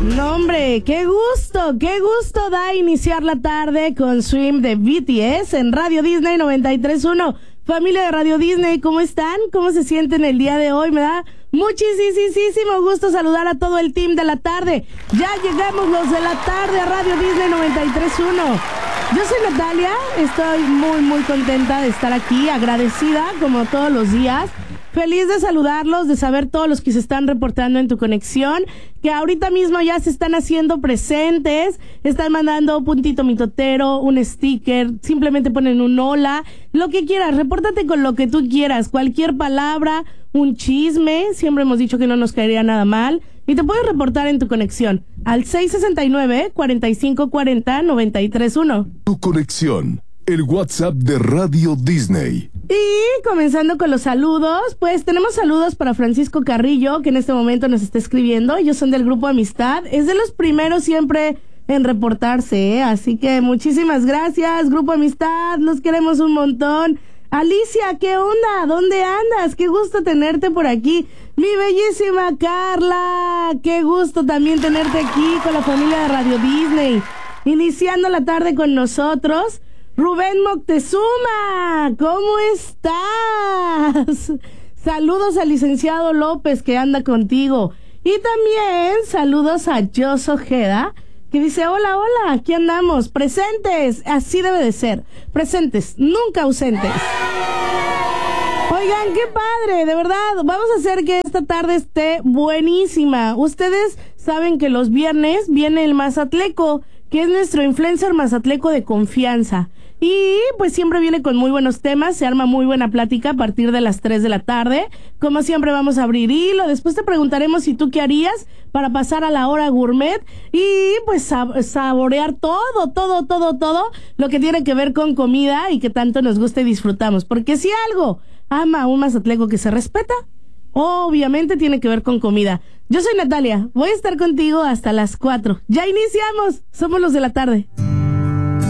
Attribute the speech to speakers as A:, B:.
A: No, hombre, qué gusto da iniciar la tarde con Swim de BTS en Radio Disney 93.1. Familia de Radio Disney, ¿cómo están? ¿Cómo se sienten el día de hoy? Me da muchísimo gusto saludar a todo el team de la tarde. Ya llegamos los de la tarde a Radio Disney 93.1. Yo soy Natalia, estoy muy contenta de estar aquí, agradecida como todos los días. Feliz de saludarlos, de saber todos los que se están reportando en tu conexión, que ahorita mismo ya se están haciendo presentes, están mandando puntito mitotero, un sticker, simplemente ponen un hola, lo que quieras, repórtate con lo que tú quieras, cualquier palabra, un chisme, siempre hemos dicho que no nos caería nada mal, y te puedes reportar en tu conexión al 669-4540-931.
B: Tu conexión, el WhatsApp de Radio Disney.
A: Y comenzando con los saludos, pues tenemos saludos para Francisco Carrillo, que en este momento nos está escribiendo. Ellos son del Grupo Amistad, es de los primeros siempre en reportarse, ¿eh? Así que muchísimas gracias, Grupo Amistad, los queremos un montón. Alicia, ¿qué onda? ¿Dónde andas? Qué gusto tenerte por aquí. Mi bellísima Carla, qué gusto también tenerte aquí con la familia de Radio Disney. Iniciando la tarde con nosotros, Rubén Moctezuma, ¿cómo estás? Saludos al licenciado López que anda contigo. Y también saludos a Jos Ojeda, que dice, hola, aquí andamos, presentes, así debe de ser, presentes, nunca ausentes. Oigan, qué padre, de verdad, vamos a hacer que esta tarde esté buenísima. Ustedes saben que los viernes viene el Mazatleco, que es nuestro influencer mazatleco de confianza. Y pues siempre viene con muy buenos temas, se arma muy buena plática a partir de las 3 de la tarde. Como siempre vamos a abrir hilo, después te preguntaremos si tú qué harías para pasar a la hora gourmet y pues saborear todo lo que tiene que ver con comida y que tanto nos gusta y disfrutamos. Porque si algo ama a un mazatleco que se respeta, obviamente tiene que ver con comida. Yo soy Natalia, voy a estar contigo hasta las 4. Ya iniciamos, somos los de la tarde.